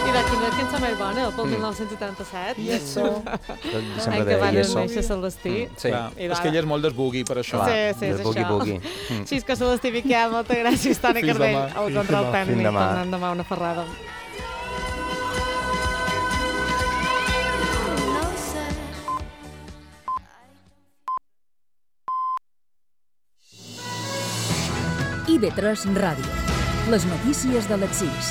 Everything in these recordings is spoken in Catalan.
I de quina cançó més bona, pel 1977? I això... En què van néixer Celestí. Sí, és que ell és molt desbugui per això. Sí, és això. Xisco, Celestí, Miquel, moltes gràcies. Toni Cardell, el control tècnic. Tornem demà una ferrada. IB3 Ràdio. Les notícies de les 6.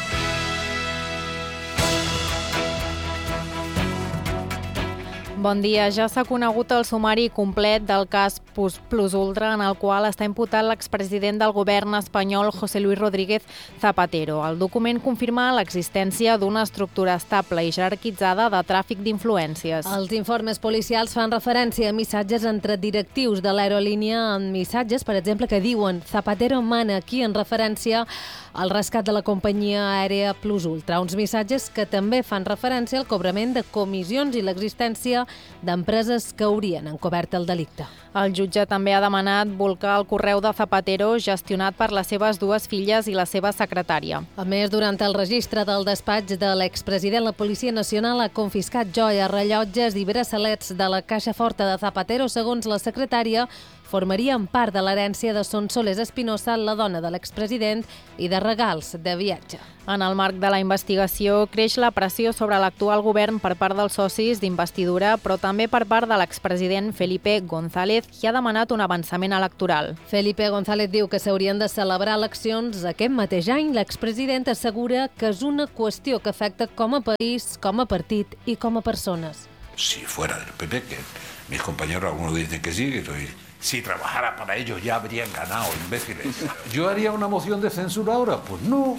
Bon dia. Ja s'ha conegut el sumari complet del cas Plus Ultra, en el qual està imputat l'expresident del govern espanyol José Luis Rodríguez Zapatero. El document confirma l'existència d'una estructura estable i jerarquitzada de tràfic d'influències. Els informes policials fan referència a missatges entre directius de l'aerolínia, en missatges, per exemple, que diuen Zapatero mana aquí, en referència al rescat de la companyia aèria Plus Ultra. Uns missatges que també fan referència al cobrament de comissions i l'existència d'empreses que haurien encobert el delicte. El jutge també ha demanat volcar el correu de Zapatero gestionat per les seves dues filles i la seva secretària. A més, durant el registre del despatx de l'expresident, la Policia Nacional ha confiscat joies, rellotges i braçalets de la caixa forta de Zapatero. Segons la secretària, formarien part de l'herència de Sonsoles Espinosa, la dona de l'expresident, i de regals de viatge. En el marc de la investigació, creix la pressió sobre l'actual govern per part dels socis d'investidura, però també per part de l'expresident Felipe González, qui ha demanat un avançament electoral. Felipe González diu que s'haurien de celebrar eleccions aquest mateix any. L'expresident assegura que és una qüestió que afecta com a país, com a partit i com a persones. Si fuera del PP, que mis compañeros algunos dicen que sí, si trabajara para ellos ya habrían ganado, imbéciles. ¿Yo haría una moción de censura ahora? Pues no,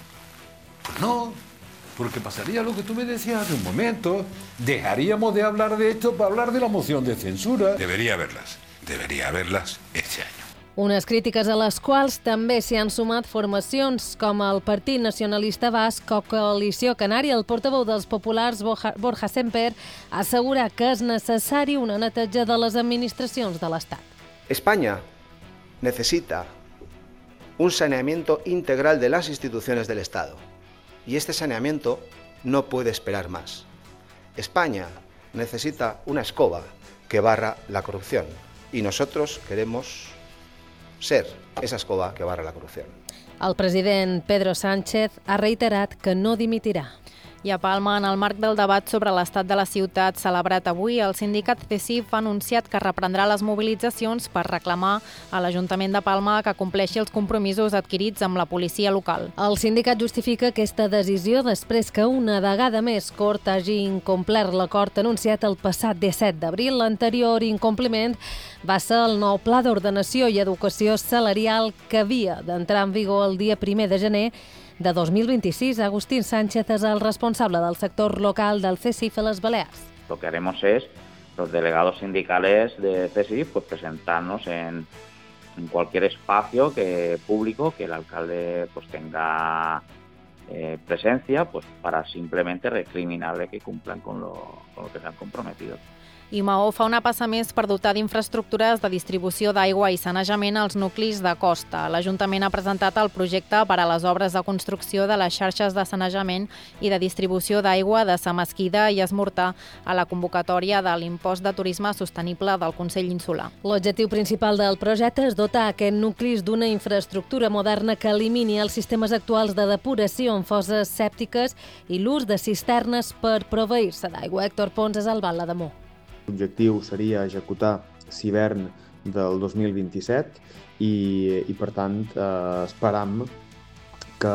porque pasaría lo que tú me decías hace un momento. Dejaríamos de hablar de esto para hablar de la moción de censura. Debería haberlas este año. Unes crítiques a les quals també s'hi han sumat formacions com el Partit Nacionalista Basc o Coalició Canària. El portaveu dels populars, Borja Semper, assegura que és necessari una neteja de les administracions de l'Estat. España necesita un saneamiento integral de las instituciones del Estado. Y este saneamiento no puede esperar más. España necesita una escoba que barra la corrupción. Y nosotros queremos ser esa escoba que barra la corrupción. El president Pedro Sánchez ha reiterat que no dimitirà. I a Palma, en el marc del debat sobre l'estat de la ciutat celebrat avui, el sindicat CECIF ha anunciat que reprendrà les mobilitzacions per reclamar a l'Ajuntament de Palma que compleixi els compromisos adquirits amb la policia local. El sindicat justifica aquesta decisió després que una vegada més Cort hagi incomplert l'acord anunciat el passat 17 d'abril. L'anterior incompliment va ser el nou Pla d'Ordenació i Educació Salarial que havia d'entrar en vigor el dia 1 de gener de 2026. Agustín Sánchez és el responsable del sector local del CECIF a les Balears. Lo que haremos es, los delegados sindicales de CECIF, pues presentarnos en cualquier espacio público que el alcalde pues tenga presencia, pues para simplemente recriminarle que cumplan con lo que se han comprometido. I Maó fa una passa més per dotar d'infraestructures de distribució d'aigua i sanejament als nuclis de costa. L'Ajuntament ha presentat el projecte per a les obres de construcció de les xarxes de sanejament i de distribució d'aigua de Sa Mesquida i Esmortar a la convocatòria de l'impost de turisme sostenible del Consell Insular. L'objectiu principal del projecte és dotar aquests nuclis d'una infraestructura moderna que elimini els sistemes actuals de depuració en fosses sèptiques i l'ús de cisternes per proveir-se d'aigua. Héctor Pons és al Val Ademó. L'objectiu seria executar l'hivern del 2027 i per tant, esperam que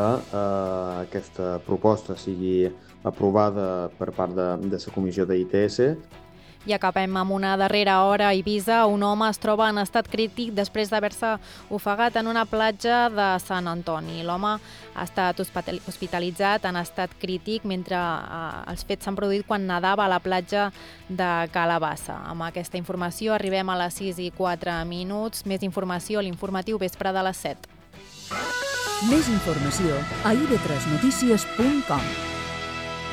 aquesta proposta sigui aprovada per part de la comissió d'ITS. I acabem amb una darrera hora a Eivissa. Un home es troba en estat crític després d'haver-se ofegat en una platja de Sant Antoni. L'home ha estat hospitalitzat en estat crític mentre els fets s'han produït quan nedava a la platja de Calabassa. Amb aquesta informació arribem a les 6:04. Més informació a l'informatiu vespre de les 7. Més informació a ib3notícies.com.